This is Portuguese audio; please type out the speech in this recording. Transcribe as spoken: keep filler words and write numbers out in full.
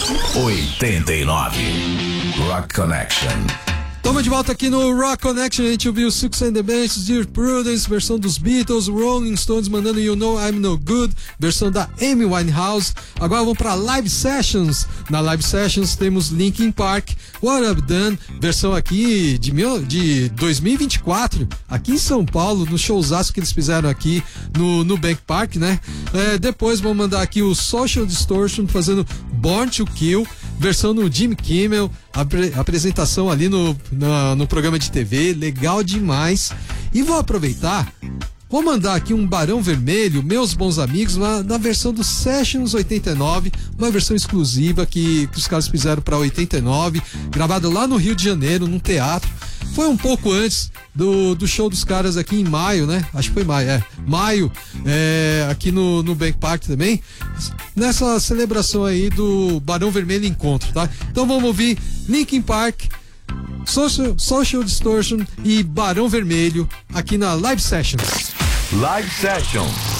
oitenta e nove. Rock Connection. Tamo de volta aqui no Rock Connection. A gente ouviu Six and the Bench, Dear Prudence, versão dos Beatles, Rolling Stones mandando You Know I'm No Good, versão da Amy Winehouse. Agora vamos pra Live Sessions. Na Live Sessions temos Linkin Park, What I've Done, versão aqui de, mil, de dois mil e vinte e quatro, aqui em São Paulo, no showzaço que eles fizeram aqui no, no Bank Park, né? É, depois vamos mandar aqui o Social Distortion fazendo Born to Kill, versão no Jimmy Kimmel, apre, apresentação ali no, no, no programa de T V, legal demais. E vou aproveitar, vou mandar aqui um Barão Vermelho, Meus Bons Amigos, na, na versão do Sessions oitenta e nove, uma versão exclusiva que, que os caras fizeram para oitenta e nove, gravada lá no Rio de Janeiro, num teatro. Foi um pouco antes do, do show dos caras aqui em maio, né? Acho que foi maio, é. Maio, é, aqui no, no Bank Park também. Nessa celebração aí do Barão Vermelho Encontro, tá? Então vamos ouvir Linkin Park, Social, Social Distortion e Barão Vermelho aqui na Live Sessions. Live Sessions.